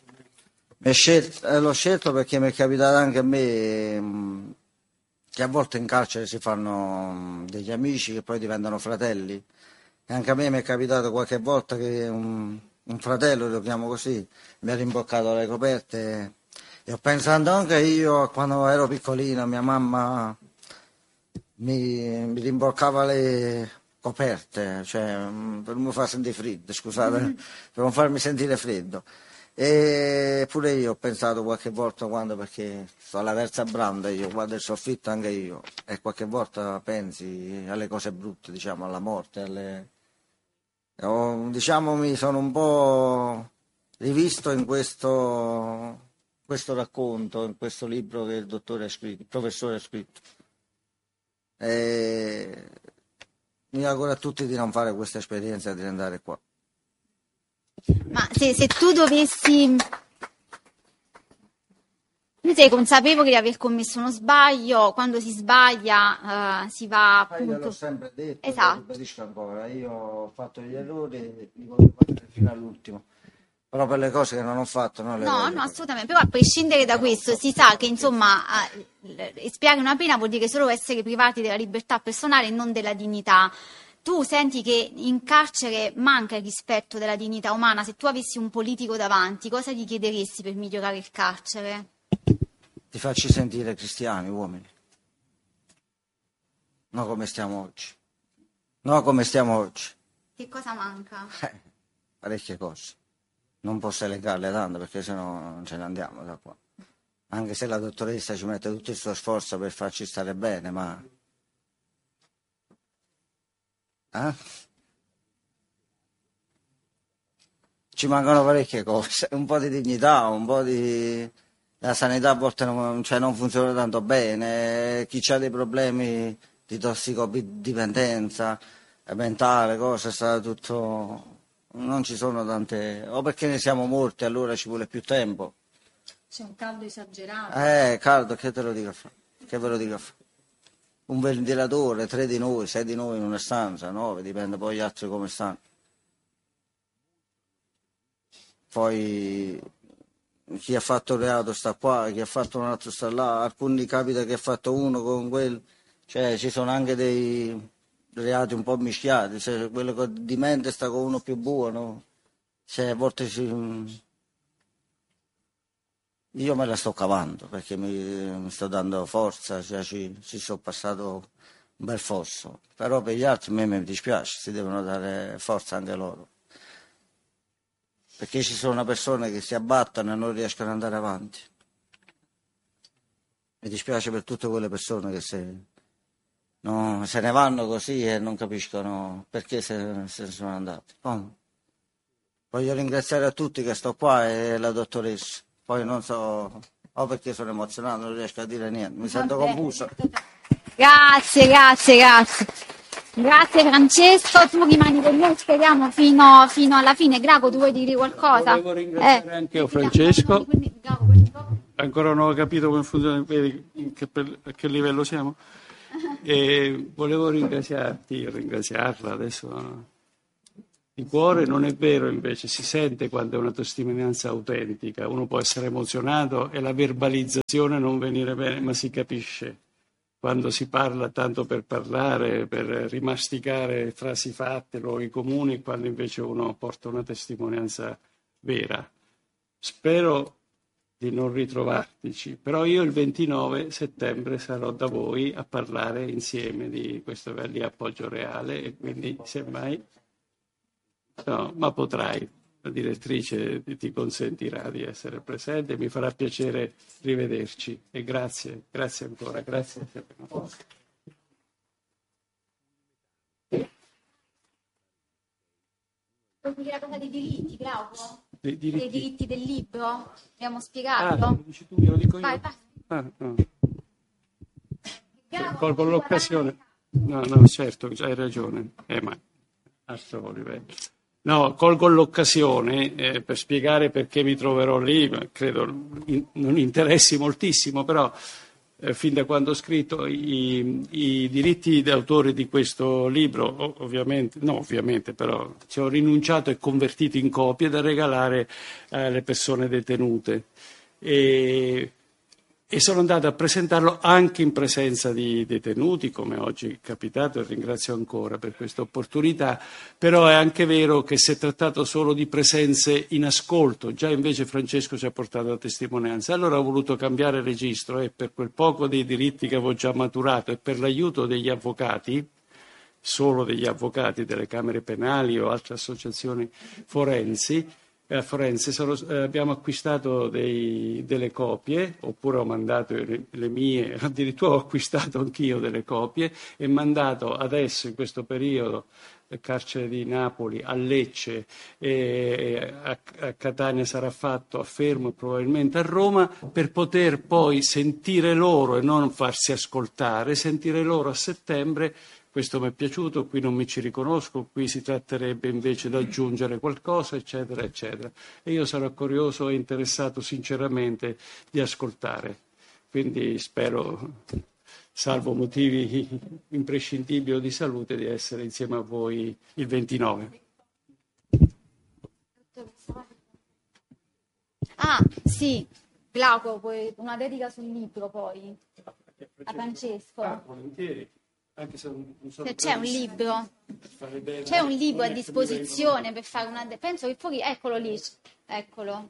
l'ho scelto perché mi è capitato anche a me che a volte in carcere si fanno degli amici che poi diventano fratelli. E anche a me mi è capitato qualche volta che un fratello, lo chiamo così, mi ha rimboccato le coperte, e ho pensato anche io quando ero piccolino, mia mamma mi rimboccava le coperte, cioè per non far sentire freddo, scusate, per non farmi sentire freddo. E pure io ho pensato qualche volta, quando, perché sto alla terza branda, io guardo il soffitto anche io, e qualche volta pensi alle cose brutte, diciamo, alla morte, diciamo, mi sono un po' rivisto in questo racconto, in questo libro che il professore ha scritto. E mi auguro a tutti di non fare questa esperienza, di andare qua. Ma se tu dovessi... Tu sei consapevole di aver commesso uno sbaglio, quando si sbaglia si va appunto... Io l'ho sempre detto, esatto. Lo ribadisco ancora, io ho fatto gli errori e li voglio fare fino all'ultimo. Però per le cose che non ho fatto non le voglio fare. Assolutamente, però a prescindere da questo si sa che insomma espiare una pena vuol dire solo essere privati della libertà personale e non della dignità. Tu senti che in carcere manca il rispetto della dignità umana? Se tu avessi un politico davanti, cosa gli chiederesti per migliorare il carcere? Ti facci sentire cristiani, uomini. Non come stiamo oggi. Che cosa manca? Parecchie cose. Non posso elencarle tanto perché sennò non ce ne andiamo da qua. Anche se la dottoressa ci mette tutto il suo sforzo per farci stare bene, ma... Ci mancano parecchie cose, un po' di dignità, un po' di... La sanità a volte non funziona tanto bene, chi ha dei problemi di tossicodipendenza mentale, cose, sta tutto... Non ci sono tante... O perché ne siamo morti, allora ci vuole più tempo. C'è un caldo esagerato. Caldo, che te lo dico a fare? Che ve lo dico a fare? Un ventilatore, 3 di noi, 6 di noi in una stanza, 9, dipende poi gli altri come stanno. Poi chi ha fatto il reato sta qua, chi ha fatto un altro sta là, alcuni capita che ha fatto uno con quello, cioè ci sono anche dei reati un po' mischiati, cioè quello che di mente sta con uno più buono, cioè a volte io me la sto cavando perché mi sto dando forza, cioè ci sono passato un bel fosso, però per gli altri a me mi dispiace, si devono dare forza anche loro, perché ci sono persone che si abbattono e non riescono ad andare avanti. Mi dispiace per tutte quelle persone che se ne vanno così e non capiscono perché se ne sono andati. Voglio ringraziare a tutti che sto qua e la dottoressa. Poi non so, perché sono emozionato, non riesco a dire niente, mi sento confuso. Grazie. Grazie Francesco, tu rimani con noi, speriamo, fino alla fine. Graco, tu vuoi dire qualcosa? Volevo ringraziare anche io Francesco. Ancora non ho capito come funziona, vedi a che livello siamo? E volevo ringraziarla adesso di cuore. Non è vero, invece si sente quando è una testimonianza autentica, uno può essere emozionato e la verbalizzazione non venire bene, ma si capisce quando si parla tanto per parlare, per rimasticare frasi fatte, luoghi comuni, quando invece uno porta una testimonianza vera. Spero di non ritrovartici, però io il 29 settembre sarò da voi a parlare insieme di questo lì appoggio reale, e quindi semmai, no, ma potrai, la direttrice ti consentirà di essere presente, mi farà piacere rivederci e grazie ancora, grazie. Vuoi dire la cosa dei diritti, Glauco? Dei diritti del libro? Abbiamo spiegato? Lo dici tu, glielo dico io? Vai. No. Glauco, Colgo l'occasione. No, certo, hai ragione, ma altro livello. No, colgo l'occasione per spiegare perché mi troverò lì, credo non interessi moltissimo, però fin da quando ho scritto i diritti d'autore di questo libro, ovviamente, però ci ho rinunciato e convertito in copie da regalare alle persone detenute. E sono andato a presentarlo anche in presenza di detenuti, come oggi è capitato, e ringrazio ancora per questa opportunità, però è anche vero che si è trattato solo di presenze in ascolto, già invece Francesco ci ha portato la testimonianza. Allora ho voluto cambiare registro e per quel poco dei diritti che avevo già maturato e per l'aiuto degli avvocati, solo degli avvocati delle camere penali o altre associazioni forensi, abbiamo acquistato delle copie, oppure ho mandato le mie, addirittura ho acquistato anch'io delle copie e mandato adesso in questo periodo al carcere di Napoli, a Lecce, a Catania sarà fatto, a Fermo e probabilmente a Roma, per poter poi sentire loro e non farsi ascoltare, sentire loro a settembre. Questo mi è piaciuto, qui non mi ci riconosco, qui si tratterebbe invece di aggiungere qualcosa, eccetera, eccetera. E io sarò curioso e interessato sinceramente di ascoltare. Quindi spero, salvo motivi imprescindibili o di salute, di essere insieme a voi il 29. Sì, Glauco, una dedica sul libro poi, a Francesco. Volentieri. Anche se non so, se c'è un libro, c'è un libro a disposizione per fare penso che fuori, eccolo lì, eccolo.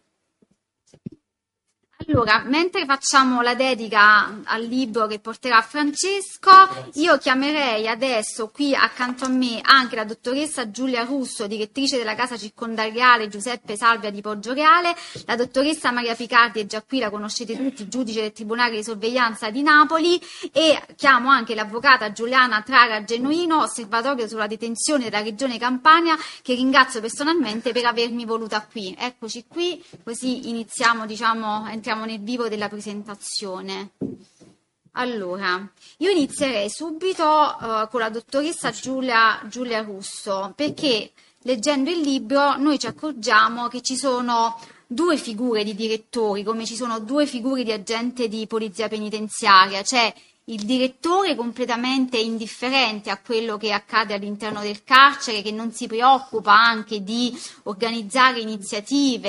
Allora, mentre facciamo la dedica al libro che porterà Francesco, io chiamerei adesso qui accanto a me anche la dottoressa Giulia Russo, direttrice della casa circondariale Giuseppe Salvia di Poggioreale, la dottoressa Maria Picardi è già qui, la conoscete tutti, giudice del Tribunale di Sorveglianza di Napoli, e chiamo anche l'avvocata Giuliana Trara Genuino, osservatorio sulla detenzione della Regione Campania, che ringrazio personalmente per avermi voluta qui. Eccoci qui, così iniziamo, entriamo nel vivo della presentazione. Allora, io inizierei subito con la dottoressa Giulia Russo, perché leggendo il libro noi ci accorgiamo che ci sono due figure di direttori, come ci sono due figure di agente di polizia penitenziaria. C'è il direttore completamente indifferente a quello che accade all'interno del carcere, che non si preoccupa anche di organizzare iniziative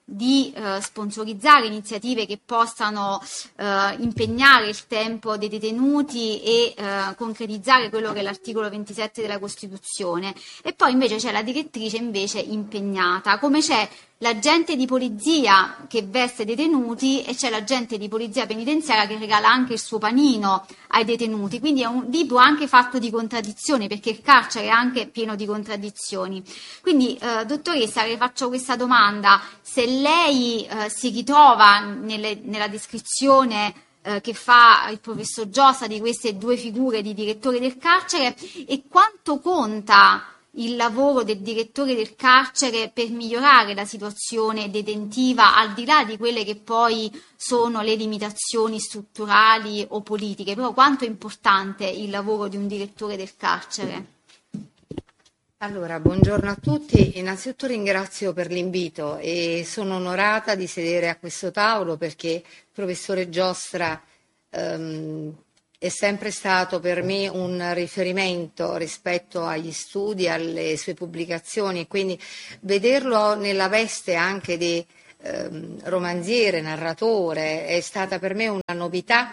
di sponsorizzare iniziative che possano impegnare il tempo dei detenuti e concretizzare quello che è l'articolo 27 della Costituzione, e poi invece c'è la direttrice invece impegnata, come c'è l'agente di polizia che veste detenuti e c'è l'agente di polizia penitenziaria che regala anche il suo panino ai detenuti, quindi è un libro anche fatto di contraddizioni, perché il carcere è anche pieno di contraddizioni. Quindi dottoressa, le faccio questa domanda: se lei si ritrova nella descrizione che fa il professor Giossa di queste due figure di direttore del carcere, e quanto conta il lavoro del direttore del carcere per migliorare la situazione detentiva, al di là di quelle che poi sono le limitazioni strutturali o politiche, però quanto è importante il lavoro di un direttore del carcere? Allora, buongiorno a tutti. Innanzitutto ringrazio per l'invito e sono onorata di sedere a questo tavolo, perché il professore Giostra è sempre stato per me un riferimento rispetto agli studi, alle sue pubblicazioni, e quindi vederlo nella veste anche di romanziere, narratore, è stata per me una novità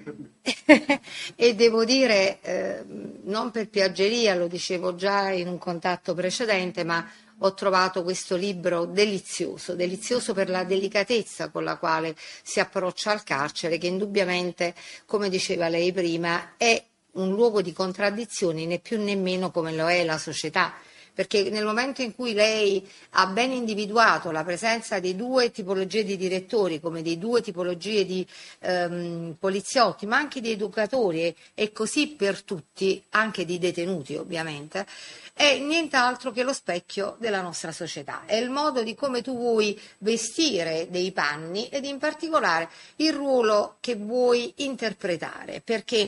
e devo dire, non per piaggeria, lo dicevo già in un contatto precedente, ma ho trovato questo libro delizioso, delizioso per la delicatezza con la quale si approccia al carcere, che indubbiamente, come diceva lei prima, è un luogo di contraddizioni, né più né meno come lo è la società. Perché nel momento in cui lei ha ben individuato la presenza di due tipologie di direttori, come di due tipologie di poliziotti, ma anche di educatori e così per tutti, anche di detenuti ovviamente, è nient'altro che lo specchio della nostra società. È il modo di come tu vuoi vestire dei panni ed in particolare il ruolo che vuoi interpretare, perché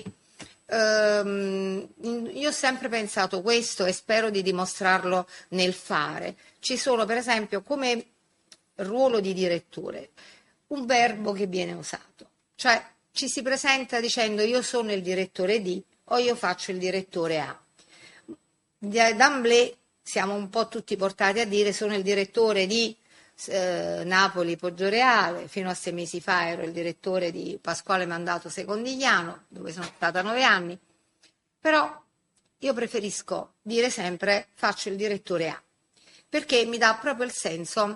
io ho sempre pensato questo e spero di dimostrarlo nel fare. Ci sono per esempio come ruolo di direttore un verbo che viene usato, cioè ci si presenta dicendo io sono il direttore di o io faccio il direttore A. D'emblée siamo un po' tutti portati a dire sono il direttore di Napoli Poggioreale, fino a 6 mesi fa ero il direttore di Pasquale Mandato Secondigliano, dove sono stata 9 anni, però io preferisco dire sempre faccio il direttore A, perché mi dà proprio il senso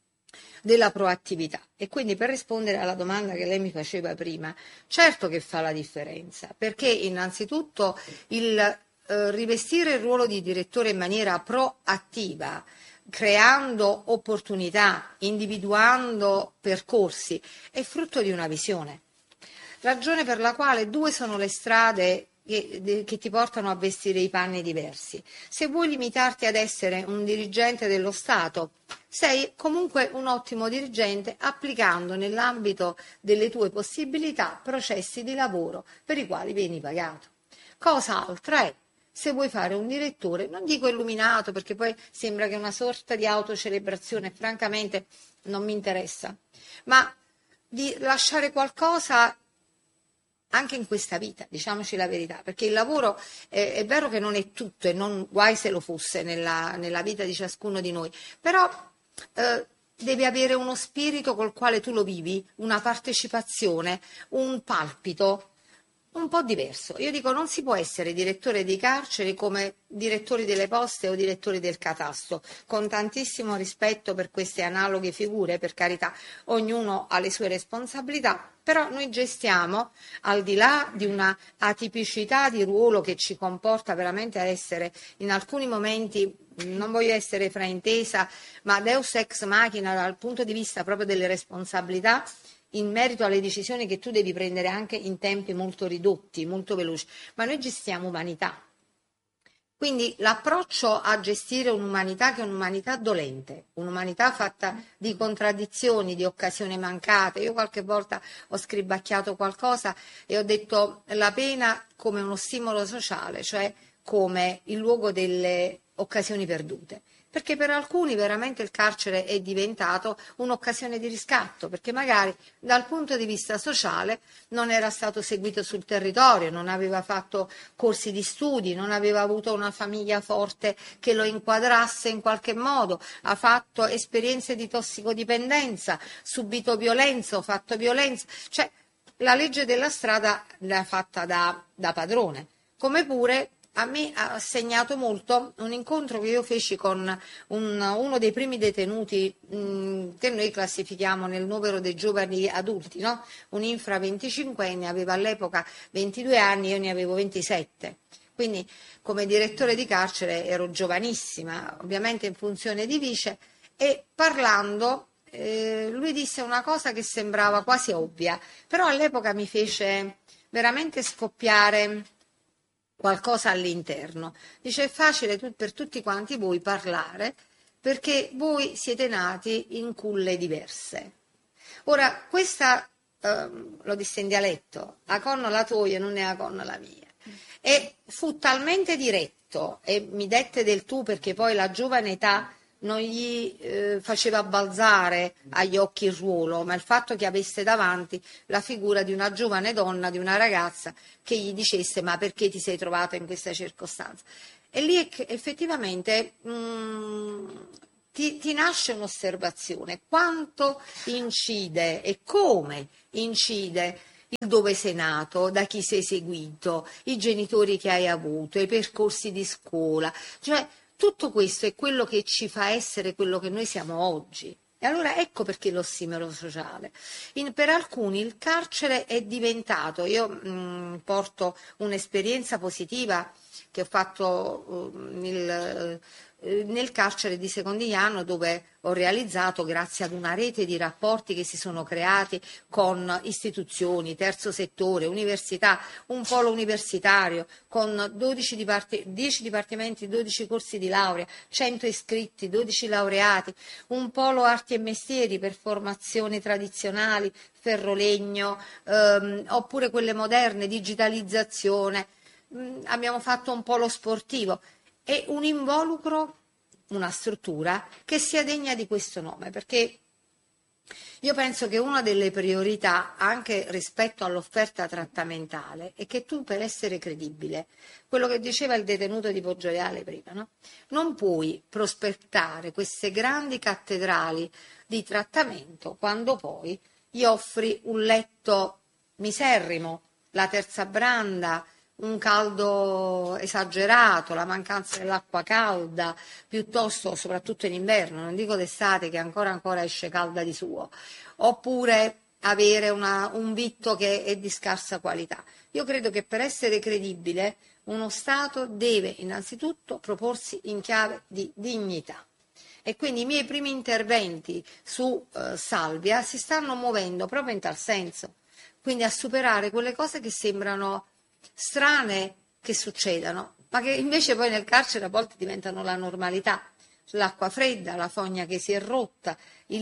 della proattività. E quindi, per rispondere alla domanda che lei mi faceva prima, certo che fa la differenza, perché innanzitutto il rivestire il ruolo di direttore in maniera proattiva, creando opportunità, individuando percorsi, è frutto di una visione. Ragione per la quale due sono le strade che ti portano a vestire i panni diversi. Se vuoi limitarti ad essere un dirigente dello Stato, sei comunque un ottimo dirigente applicando nell'ambito delle tue possibilità processi di lavoro per i quali vieni pagato. Cosa altra è se vuoi fare un direttore, non dico illuminato, perché poi sembra che è una sorta di autocelebrazione, francamente non mi interessa, ma di lasciare qualcosa anche in questa vita, diciamoci la verità, perché il lavoro è vero che non è tutto, e non guai se lo fosse nella vita di ciascuno di noi, però devi avere uno spirito col quale tu lo vivi, una partecipazione, un palpito un po' diverso. Io dico, non si può essere direttore dei carceri come direttori delle poste o direttori del catasto, con tantissimo rispetto per queste analoghe figure, per carità, ognuno ha le sue responsabilità, però noi gestiamo, al di là di una atipicità di ruolo che ci comporta veramente a essere in alcuni momenti, non voglio essere fraintesa, ma deus ex machina dal punto di vista proprio delle responsabilità, in merito alle decisioni che tu devi prendere anche in tempi molto ridotti, molto veloci, ma noi gestiamo umanità. Quindi l'approccio a gestire un'umanità che è un'umanità dolente, un'umanità fatta di contraddizioni, di occasioni mancate. Io qualche volta ho scribacchiato qualcosa e ho detto la pena come uno stimolo sociale, cioè come il luogo delle occasioni perdute. perché per alcuni veramente il carcere è diventato un'occasione di riscatto, perché magari dal punto di vista sociale non era stato seguito sul territorio, non aveva fatto corsi di studi, non aveva avuto una famiglia forte che lo inquadrasse in qualche modo, ha fatto esperienze di tossicodipendenza, subito violenza, o fatto violenza, cioè la legge della strada l'ha fatta da padrone, come pure a me ha segnato molto un incontro che io feci con uno dei primi detenuti che noi classifichiamo nel numero dei giovani adulti, no? Un infra 25enne, aveva all'epoca 22 anni, io ne avevo 27. Quindi come direttore di carcere ero giovanissima, ovviamente in funzione di vice, e parlando lui disse una cosa che sembrava quasi ovvia, però all'epoca mi fece veramente scoppiare qualcosa all'interno. Dice: è facile per tutti quanti voi parlare perché voi siete nati in culle diverse. Ora, questa lo disse in dialetto, a conno la tua non è a conno la mia, e fu talmente diretto e mi dette del tu, perché poi la giovane età non gli faceva balzare agli occhi il ruolo, ma il fatto che avesse davanti la figura di una giovane donna, di una ragazza che gli dicesse: ma perché ti sei trovata in questa circostanza? E lì effettivamente ti nasce un'osservazione: quanto incide e come incide il dove sei nato, da chi sei seguito, i genitori che hai avuto, i percorsi di scuola, cioè tutto questo è quello che ci fa essere quello che noi siamo oggi. E allora ecco perché l'ossimero sociale. Per alcuni il carcere è diventato, io porto un'esperienza positiva che ho fatto nel carcere di Secondigliano, dove ho realizzato, grazie ad una rete di rapporti che si sono creati con istituzioni, terzo settore, università, un polo universitario con 10 dipartimenti, 12 corsi di laurea, 100 iscritti, 12 laureati, un polo arti e mestieri per formazioni tradizionali, ferrolegno, oppure quelle moderne, digitalizzazione. Abbiamo fatto un polo sportivo e un involucro, una struttura che sia degna di questo nome, perché io penso che una delle priorità anche rispetto all'offerta trattamentale è che tu, per essere credibile, quello che diceva il detenuto di Poggioreale prima, no? Non puoi prospettare queste grandi cattedrali di trattamento quando poi gli offri un letto miserrimo, la terza branda, un caldo esagerato, la mancanza dell'acqua calda, piuttosto, soprattutto in inverno, non dico d'estate che ancora esce calda di suo, oppure avere un vitto che è di scarsa qualità. Io credo che per essere credibile uno Stato deve innanzitutto proporsi in chiave di dignità. E quindi i miei primi interventi su Salvia si stanno muovendo proprio in tal senso, quindi a superare quelle cose che sembrano strane che succedano, ma che invece poi nel carcere a volte diventano la normalità. L'acqua fredda, la fogna che si è rotta,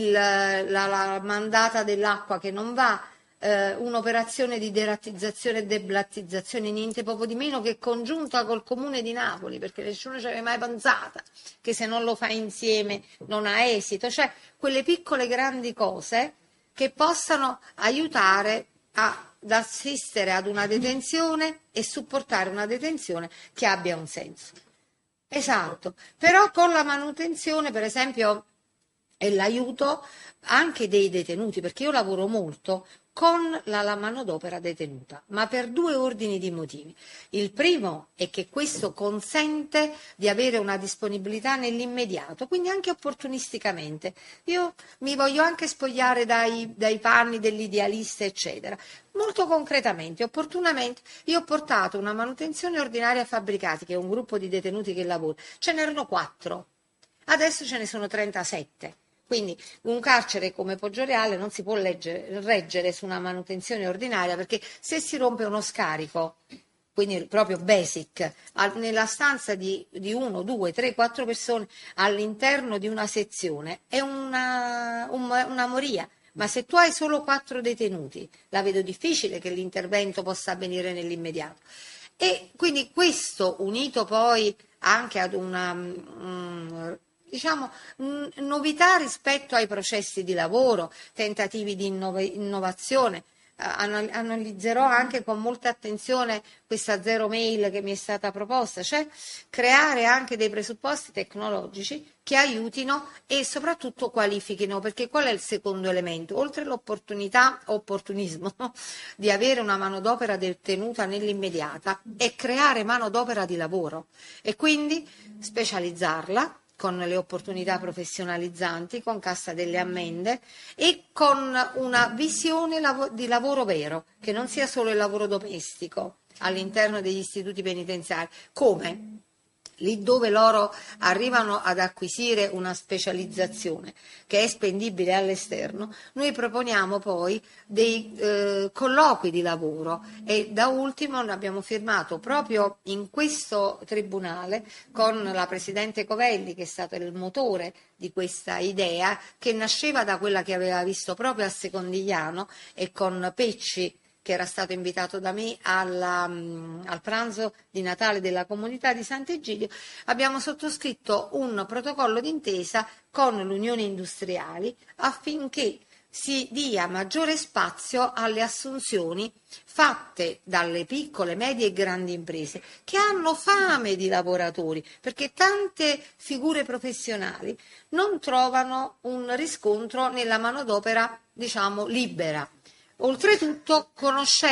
la mandata dell'acqua che non va, un'operazione di derattizzazione e deblattizzazione, niente poco di meno che congiunta col Comune di Napoli, perché nessuno ci aveva mai pensato che se non lo fa insieme non ha esito, cioè quelle piccole grandi cose che possano aiutare ad assistere ad una detenzione e supportare una detenzione che abbia un senso. Esatto, però con la manutenzione, per esempio, e l'aiuto anche dei detenuti, perché io lavoro molto con la manodopera detenuta, ma per due ordini di motivi. Il primo è che questo consente di avere una disponibilità nell'immediato, quindi anche opportunisticamente. Io mi voglio anche spogliare dai panni dell'idealista, eccetera. Molto concretamente, opportunamente, io ho portato una manutenzione ordinaria a Fabbricati, che è un gruppo di detenuti che lavora. Ce n'erano 4, adesso ce ne sono 37. Quindi un carcere come Poggioreale non si può reggere su una manutenzione ordinaria, perché se si rompe uno scarico, quindi proprio basic, nella stanza di 1, 2, 3, 4 persone all'interno di una sezione, è una moria. Ma se tu hai solo 4 detenuti, la vedo difficile che l'intervento possa avvenire nell'immediato. E quindi questo, unito poi anche ad una diciamo, novità rispetto ai processi di lavoro, tentativi di innovazione. Analizzerò anche con molta attenzione questa zero mail che mi è stata proposta, cioè creare anche dei presupposti tecnologici che aiutino e soprattutto qualifichino, perché qual è il secondo elemento? Oltre opportunismo di avere una manodopera tenuta nell'immediata, è creare manodopera di lavoro e quindi specializzarla con le opportunità professionalizzanti, con cassa delle ammende e con una visione di lavoro vero, che non sia solo il lavoro domestico all'interno degli istituti penitenziari. Come? Lì dove loro arrivano ad acquisire una specializzazione che è spendibile all'esterno, noi proponiamo poi dei colloqui di lavoro e da ultimo abbiamo firmato proprio in questo tribunale con la Presidente Covelli, che è stato il motore di questa idea, che nasceva da quella che aveva visto proprio a Secondigliano, e con Pecci, che era stato invitato da me al pranzo di Natale della comunità di Sant'Egidio, abbiamo sottoscritto un protocollo d'intesa con l'Unione Industriali affinché si dia maggiore spazio alle assunzioni fatte dalle piccole, medie e grandi imprese che hanno fame di lavoratori, perché tante figure professionali non trovano un riscontro nella manodopera, diciamo, libera. Oltretutto, conoscendo